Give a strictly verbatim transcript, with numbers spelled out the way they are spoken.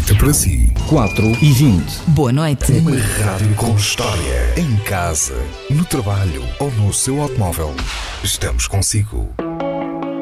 feita para si. quatro e vinte. Boa noite. Uma rádio com história. Em casa, no trabalho ou no seu automóvel. Estamos consigo.